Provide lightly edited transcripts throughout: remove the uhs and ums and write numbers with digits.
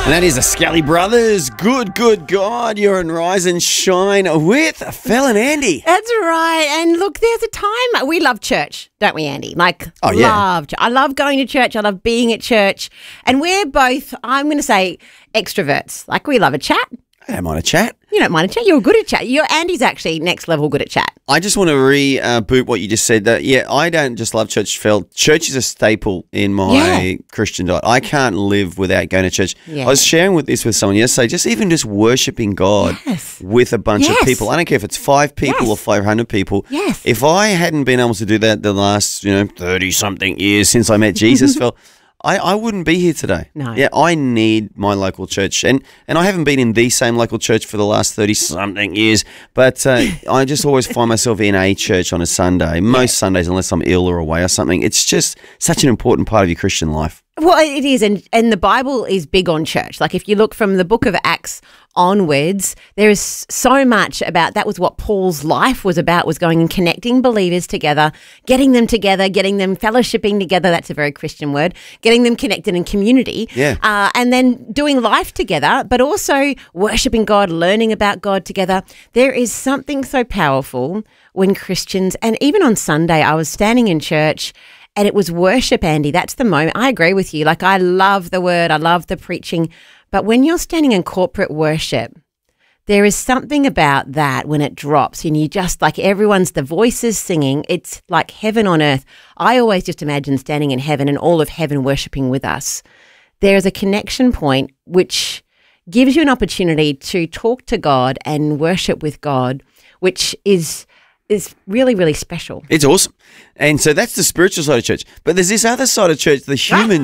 And that is the Scully Brothers. Good God. You're on Rise and Shine with Phil and Andy. That's right. And look, there's a time we love church, don't we, Andy? I love going to church. I love being at church. And we're both, I'm going to say, extroverts. Like, we love a chat. I don't mind a chat. You don't mind a chat. You're good at chat. Andy's actually next level good at chat. I just want to reboot what you just said. That I don't just love church, Phil. Church is a staple in my Christian diet. I can't live without going to church. Yeah. I was sharing with someone yesterday, just worshipping God with a bunch of people. I don't care if it's 5 people or 500 people. Yes. If I hadn't been able to do that the last 30-something years since I met Jesus, Phil, I wouldn't be here today. No. Yeah, I need my local church. And I haven't been in the same local church for the last 30-something years, but I just always find myself in a church on a Sunday, most Sundays, unless I'm ill or away or something. It's just such an important part of your Christian life. Well, it is, and the Bible is big on church. Like, if you look from the book of Acts onwards, there is so much about, that was what Paul's life was about, was going and connecting believers together, getting them fellowshipping together, that's a very Christian word, getting them connected in community, and then doing life together, but also worshipping God, learning about God together. There is something so powerful when Christians, and even on Sunday, I was standing in church, and it was worship, Andy. That's the moment. I agree with you. Like, I love the word. I love the preaching. But when you're standing in corporate worship, there is something about that when it drops and you just, like, the voices singing. It's like heaven on earth. I always just imagine standing in heaven and all of heaven worshiping with us. There's a connection point which gives you an opportunity to talk to God and worship with God, which is really, really special. It's awesome. And so that's the spiritual side of church. But there's this other side of church, the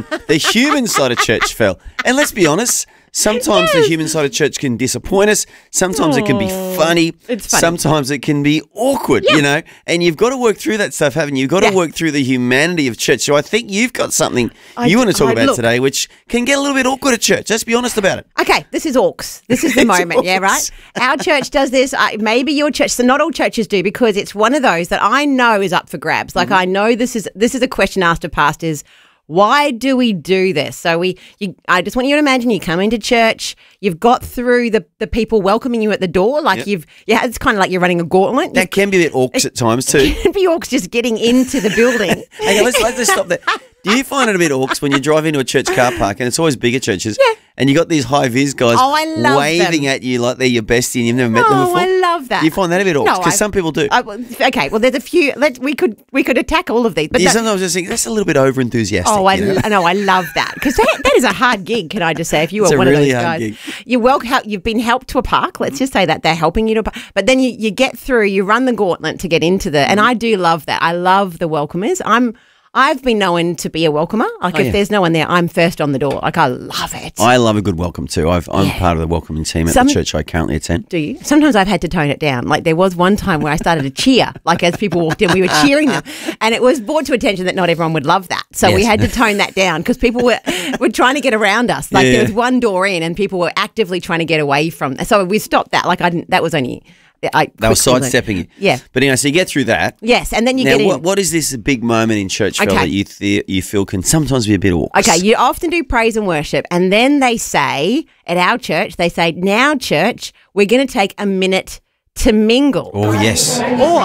human side of church, Phil. And let's be honest, sometimes the human side of church can disappoint us. Sometimes it can be funny. It's funny. Sometimes it can be awkward, And you've got to work through that stuff, haven't you? You've got to work through the humanity of church. So I think you've got something you want to talk about today, which can get a little bit awkward at church. Let's be honest about it. Okay, this is Orcs. This is the moment, right? Our church does this. Maybe your church. So not all churches do, because it's one of those that I know is up for grabs. Like, I know this is a question asked of pastors. Why do we do this? So I just want you to imagine you come into church, you've got through the people welcoming you at the door, like it's kind of like you're running a gauntlet. That can be a bit orcs at times too. It can be orcs just getting into the building. Okay, let's just stop there. Do you find it a bit orcs when you drive into a church car park, and it's always bigger churches, and you got these high-vis guys waving at you like they're your bestie and you've never met them before? I love that. Do you find that a bit orcs? Because some people do. Okay, well, there's a few. We could attack all of these. But sometimes just think that's a little bit over-enthusiastic. Oh, I love that, because that is a hard gig, can I just say, if you were one of those guys. Gig. You've been helped to a park, let's just say that. They're helping you to a park. But then you get through, you run the gauntlet to get into and I do love that. I love the welcomers. I've been known to be a welcomer. Like, if there's no one there, I'm first on the door. Like, I love it. I love a good welcome too. I'm part of the welcoming team at the church I currently attend. Do you? Sometimes I've had to tone it down. Like, there was one time where I started to cheer. Like, as people walked in, we were cheering them. And it was brought to attention that not everyone would love that. So we had to tone that down, because people were trying to get around us. Like, there was one door in and people were actively trying to get away from. So we stopped that. Like, that was only... They were sidestepping you. Yeah. But anyway, so you get through that. Yes, and then you get in. What is this big moment in church, Phil, that you feel can sometimes be a bit awkward? Okay, you often do praise and worship, and then they say, at our church, now church, we're going to take a minute to mingle. Oh, yes.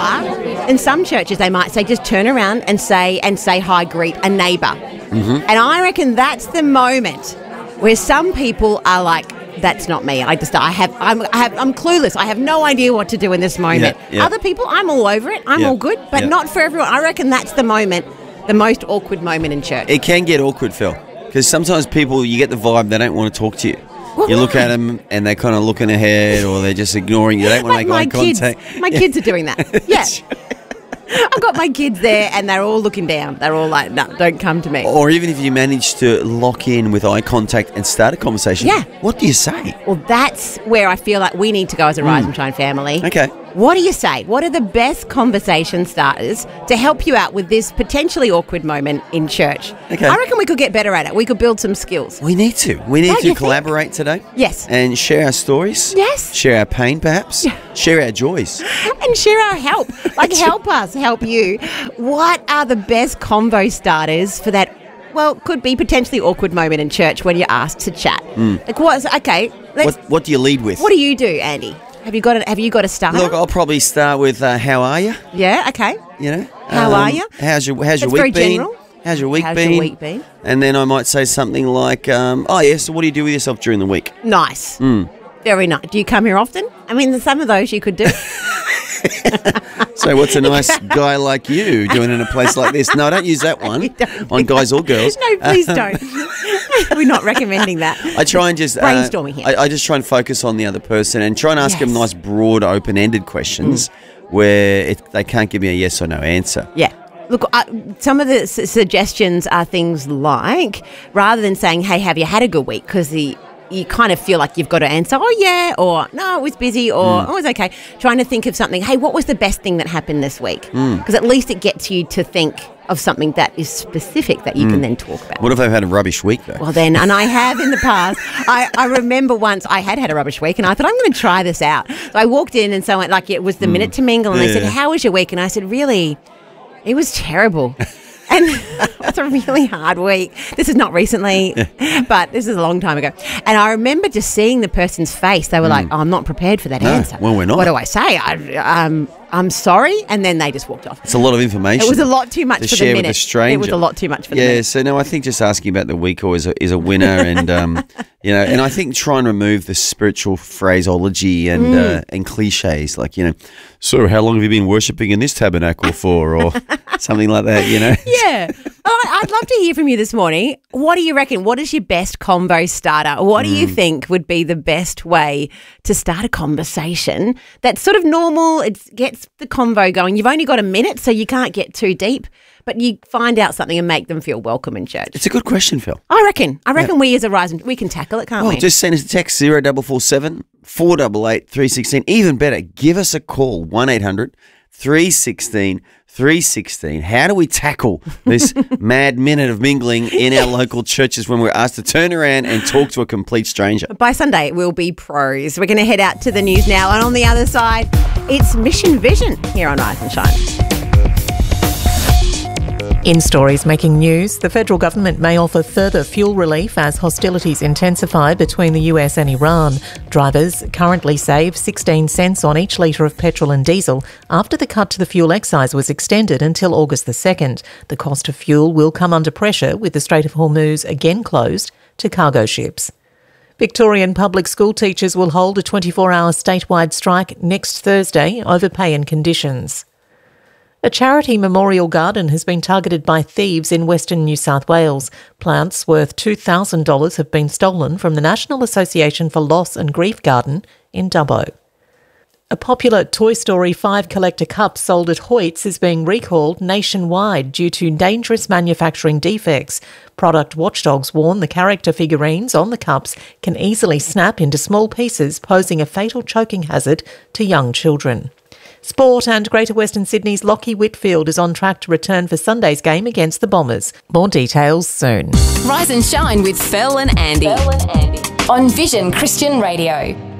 Or in some churches, they might say, just turn around and say hi, greet a neighbour. Mm-hmm. And I reckon that's the moment where some people are like, that's not me. I'm clueless. I have no idea what to do in this moment. Yeah. Other people, I'm all over it. I'm all good, but not for everyone. I reckon that's the moment, the most awkward moment in church. It can get awkward, Phil, because sometimes people, you get the vibe they don't want to talk to you. Well, you look at them and they're kind of looking ahead, or they're just ignoring you. They don't want to make eye contact. My kids are doing that. Yeah. I've got my kids there and they're all looking down. They're all like, no, don't come to me. Or even if you manage to lock in with eye contact and start a conversation, what do you say? Well, that's where I feel like we need to go as a Rise and Shine family. Okay. What do you say? What are the best conversation starters to help you out with this potentially awkward moment in church? Okay. I reckon we could get better at it. We could build some skills. We need to. We need to collaborate today. Yes. And share our stories. Yes. Share our pain, perhaps. Yeah. Share our joys. And share our help. Like, help us, help you. What are the best convo starters for that well, could be potentially awkward moment in church when you're asked to chat. Like What do you lead with? What do you do, Andy? Have you got a starter? Look, I'll probably start with how are you? Yeah, okay. You know, How are you? How's your That's week very been? general. How's your week How's been? your week been? And then I might say something like, so what do you do with yourself during the week? Nice. Very nice. Do you come here often? I mean, there's some of those you could do. So what's a nice guy like you doing in a place like this? No, don't use that one on guys or girls. No, please don't. We're not recommending that. I try and just brainstorming here. I just try and focus on the other person and try and ask them nice, broad, open-ended questions where they can't give me a yes or no answer. Yeah. Look, some of the suggestions are things like, rather than saying, hey, have you had a good week? Because you kind of feel like you've got to answer, oh, yeah, or no, it was busy, or oh, it was okay. Trying to think of something, hey, what was the best thing that happened this week? Because at least it gets you to think of something that is specific that you can then talk about. What if I've had a rubbish week, though? Well, then, and I have in the past. I remember once I had a rubbish week and I thought, I'm going to try this out. So I walked in and someone, like, it was the minute to mingle, and they said, how was your week? And I said, really, it was terrible. And it was a really hard week. This is not recently, but this is a long time ago. And I remember just seeing the person's face. They were like, oh, I'm not prepared for that answer. Well, we're not. What do I say? I'm sorry. And then they just walked off. It's a lot of information. It was a lot too much to for share the minute. with a stranger. It was a lot too much for the minute. Yeah, so no, I think just asking about the week always is a winner, and you know, and I think try and remove the spiritual phraseology and cliches, like, you know, so how long have you been worshipping in this tabernacle for, or something like that, you know? Yeah. I'd love to hear from you this morning. What do you reckon? What is your best convo starter? What do you think would be the best way to start a conversation that's sort of normal? It gets the convo going. You've only got a minute, so you can't get too deep, but you find out something and make them feel welcome in church. It's a good question, Phil. I reckon we as a Rise, we can tackle it, can't we? Just send us a text 0447 488 316. Even better, give us a call 1800 316 316. How do we tackle this mad minute of mingling in our local churches when we're asked to turn around and talk to a complete stranger? By Sunday, we'll be pros. We're going to head out to the news now. And on the other side, it's Mission Vision here on Rise and Shine. In stories making news, the federal government may offer further fuel relief as hostilities intensify between the US and Iran. Drivers currently save 16 cents on each litre of petrol and diesel after the cut to the fuel excise was extended until August the 2nd. The cost of fuel will come under pressure with the Strait of Hormuz again closed to cargo ships. Victorian public school teachers will hold a 24-hour statewide strike next Thursday over pay and conditions. A charity memorial garden has been targeted by thieves in Western New South Wales. Plants worth $2,000 have been stolen from the National Association for Loss and Grief Garden in Dubbo. A popular Toy Story 5 collector cup sold at Hoyts is being recalled nationwide due to dangerous manufacturing defects. Product watchdogs warn the character figurines on the cups can easily snap into small pieces, posing a fatal choking hazard to young children. Sport, and Greater Western Sydney's Lachie Whitfield is on track to return for Sunday's game against the Bombers. More details soon. Rise and Shine with Phil and Andy. On Vision Christian Radio.